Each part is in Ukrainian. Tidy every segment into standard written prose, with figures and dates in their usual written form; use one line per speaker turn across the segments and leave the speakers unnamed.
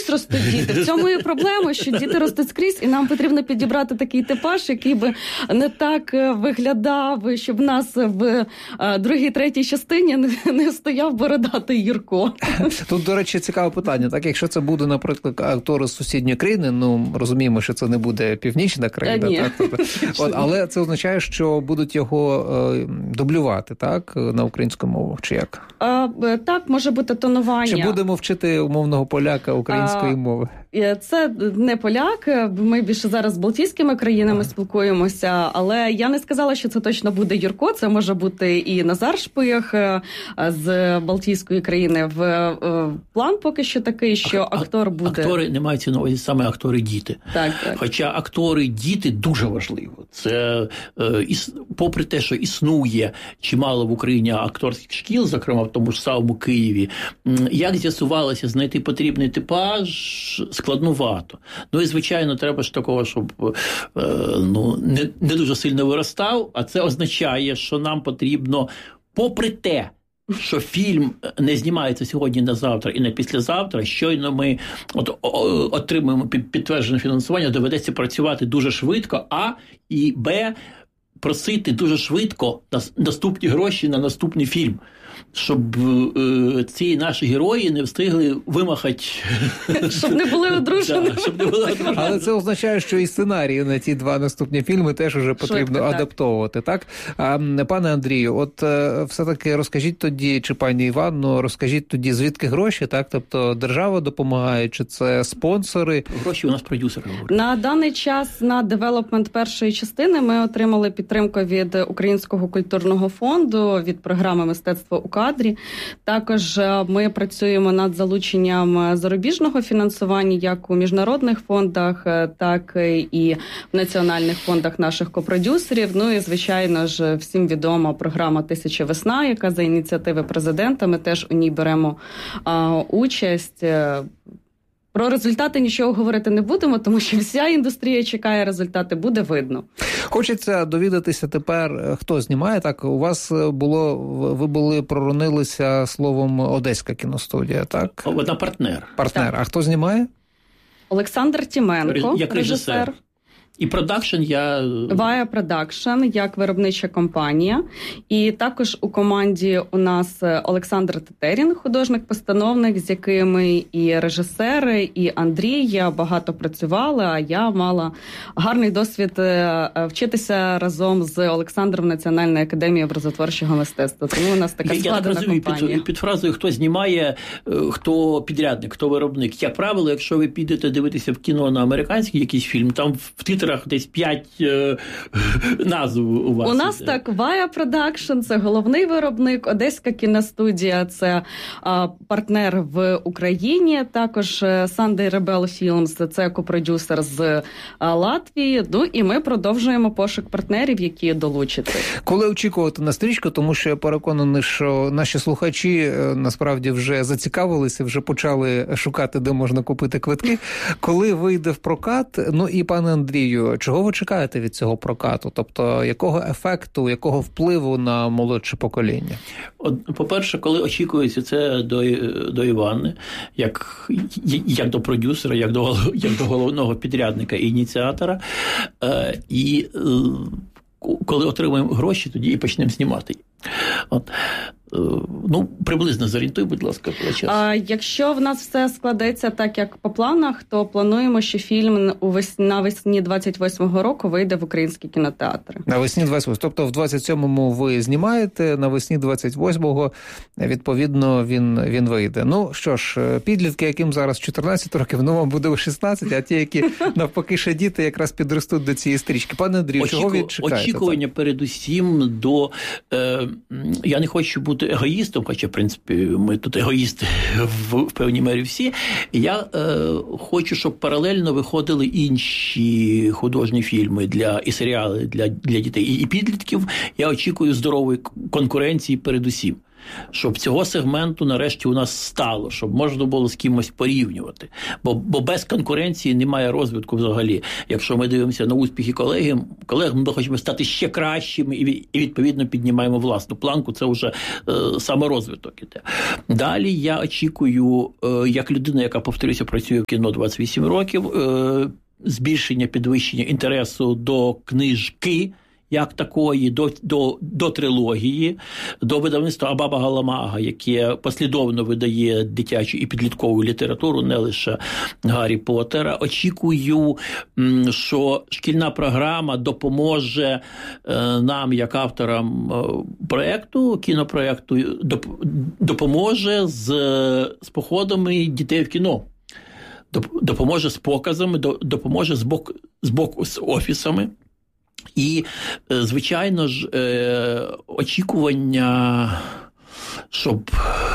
скрізь ростуть діти. В цьому і проблема, що діти ростуть скрізь, і нам потрібно підібрати такий типаж, який би не так виглядав, щоб в нас в другій, третій частині не стояв бородатий Юрко.
Тут, до речі, цікаве питання. Так, якщо це буде, наприклад, актор з сусідньої країни, ну, розуміємо, що це не буде Північна країна, так? Але це означає, що будуть його дублювати, так, на українську мову, чи як?
Так, може бути тонування.
Чи будемо вчити умовного поляка української мови?
Це не поляк, ми більше зараз з балтійськими країнами спілкуємося, але я не сказала, що це точно буде Юрко, це може бути і Назар Шпих з балтійської країни. В план поки що такий, що актор буде...
Актори не мають на увазі саме актори-діти.
Так.
Хоча актори-діти дуже важливо. Це, попри те, що існує чимало в Україні акторських шкіл, зокрема в тому ж самому Києві, як з'ясувалося, знайти потрібний типаж складнувато. Ну і, звичайно, треба ж такого, щоб не дуже сильно виростав, а це означає, що нам потрібно, попри те, що фільм не знімається сьогодні на завтра і на післязавтра, щойно ми отримуємо підтверджене фінансування, доведеться працювати дуже швидко, а і б, просити дуже швидко наступні гроші на наступний фільм, щоб ці наші герої не встигли вимахати.
Щоб не були одружені.
Але це означає, що і сценарії на ці два наступні фільми теж уже потрібно адаптовувати, так? Пане Андрію, от все-таки розкажіть тоді, чи пані Іванно, розкажіть тоді, звідки гроші, так? Тобто держава допомагає, чи це спонсори?
Гроші у нас продюсери говорять.
На даний час на девелопмент першої частини ми отримали підтримку від Українського культурного фонду, від програми «Мистецтво у кадрі». Також ми працюємо над залученням зарубіжного фінансування як у міжнародних фондах, так і в національних фондах наших копродюсерів. Ну і, звичайно ж, всім відома програма «1000 весна», яка за ініціативи президента. Ми теж у ній беремо участь. Про результати нічого говорити не будемо, тому що вся індустрія чекає результати, буде видно.
Хочеться довідатися тепер, хто знімає. Так, у вас було, ви проронилися словом Одеська кіностудія, так?
Вона партнер.
Партнер. А хто знімає?
Олександр Тіменко,
як режисер. І продакшн
Вая Продакшн як виробнича компанія. І також у команді у нас Олександр Тетерін, художник-постановник, з якими і режисери, і Андрій. Я багато працювала, а я мала гарний досвід вчитися разом з Олександром в Національній академії образотворчого мистецтва. Тому у нас така складена компанія.
Під фразою «хто знімає», хто підрядник, хто виробник. Як правило, якщо ви підете дивитися в кіно на американський якийсь фільм, там в титрах десь 5 назв у вас.
У нас так, Вая Продакшн – це головний виробник, Одеська кіностудія – це партнер в Україні, також Sunday Rebel Films – це копродюсер з Латвії, ну і ми продовжуємо пошук партнерів, які долучити.
Коли очікувати на стрічку, тому що я переконаний, що наші слухачі насправді вже зацікавилися, вже почали шукати, де можна купити квитки. Коли вийде в прокат, ну і пане Андрію, чого ви чекаєте від цього прокату? Тобто, якого ефекту, якого впливу на молодше покоління?
По-перше, коли очікується це до Івани, як до продюсера, як до головного підрядника і ініціатора, і коли отримаємо гроші, тоді і почнемо знімати. Приблизно зорієнтуй, будь ласка, про час.
Якщо в нас все складеться так, як по планах, то плануємо, що фільм навесні 28-го року вийде в українські кінотеатри.
Навесні 28-го. Тобто в 27-му ви знімаєте, навесні 28-го, відповідно, він вийде. Ну, що ж, підлітки, яким зараз 14 років, вам буде 16, а ті, які навпаки ще діти, якраз підростуть до цієї стрічки. Пане Андрію, чого ви чекаєте?
Очікування передусім до... Я не хочу бути егоїстом, хоча, в принципі, ми тут егоїсти в певній мері всі. Я хочу, щоб паралельно виходили інші художні фільми і серіали для дітей і підлітків. Я очікую здорової конкуренції передусім. щоб цього сегменту нарешті у нас стало, щоб можна було з кимось порівнювати. Бо без конкуренції немає розвитку взагалі. Якщо ми дивимося на успіхи колег, ми хочемо стати ще кращими і відповідно піднімаємо власну планку, це вже саморозвиток іде. Далі я очікую, як людина, яка, повторюся, працює в кіно 28 років, збільшення, підвищення інтересу до книжки, як такої, до трилогії, до видавництва Абаба Галамага, яке послідовно видає дитячу і підліткову літературу, не лише Гаррі Поттера. Очікую, що шкільна програма допоможе нам, як авторам проєкту, кінопроєкту, допоможе з походами дітей в кіно. Допоможе з показами, допоможе з бокс-офісами. І, звичайно ж, очікування, щоб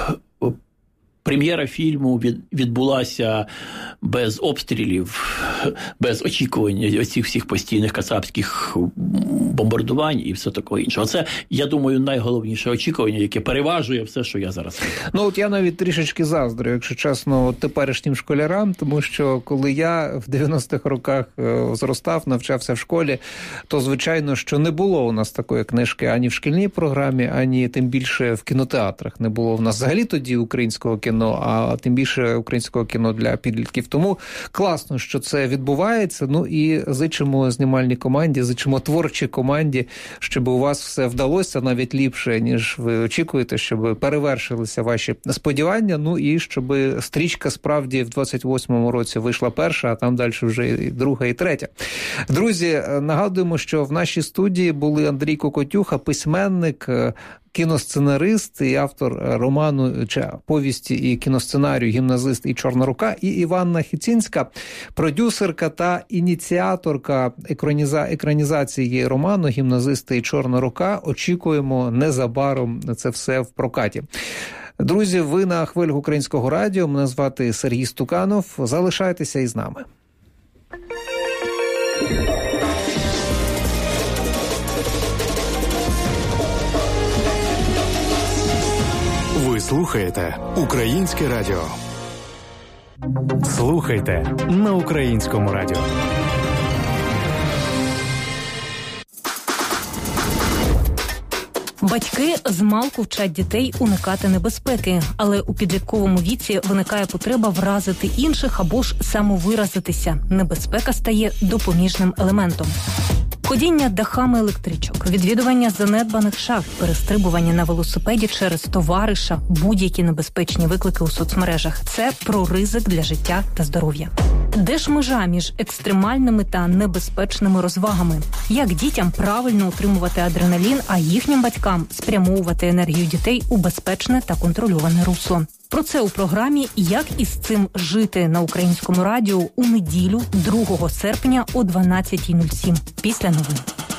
прем'єра фільму відбулася без обстрілів, без очікування оцих всіх постійних кацапських бомбардувань і все таке інше. Це, я думаю, найголовніше очікування, яке переважує все, що я зараз кажу.
Ну, от я навіть трішечки заздрю, якщо чесно, теперішнім школярам, тому що коли я в 90-х роках зростав, навчався в школі, то, звичайно, що не було у нас такої книжки ані в шкільній програмі, ані тим більше в кінотеатрах. Не було в нас взагалі тоді українського кіно, а тим більше українського кіно для підлітків. Тому класно, що це відбувається. Ну і зичимо знімальній команді, зичимо творчій команді, щоб у вас все вдалося навіть ліпше, ніж ви очікуєте, щоб перевершилися ваші сподівання. Ну і щоб стрічка справді в 28-му році вийшла перша, а там далі вже і друга, і третя. Друзі, нагадуємо, що в нашій студії були Андрій Кокотюха, письменник, кіносценарист і автор роману чи повісті і кіносценарію «Гімназист і Чорна рука», і Іванна Хіцінська, продюсерка та ініціаторка екранізації роману «Гімназисти і Чорна рука». Очікуємо незабаром це все в прокаті. Друзі, ви на хвилях Українського радіо. Мене звати Сергій Стуканов. Залишайтеся із нами.
Ви слухаєте Українське радіо. Слухайте на Українському радіо.
Батьки змалку вчать дітей уникати небезпеки, але у підлітковому віці виникає потреба вразити інших або ж самовиразитися. Небезпека стає допоміжним елементом. Ходіння дахами електричок, відвідування занедбаних шахт, перестрибування на велосипеді через товариша, будь-які небезпечні виклики у соцмережах – це про ризик для життя та здоров'я. Де ж межа між екстремальними та небезпечними розвагами? Як дітям правильно утримувати адреналін, а їхнім батькам спрямовувати енергію дітей у безпечне та контрольоване русло? Про це у програмі «Як із цим жити» на Українському радіо у неділю 2 серпня о 12:07 після новин.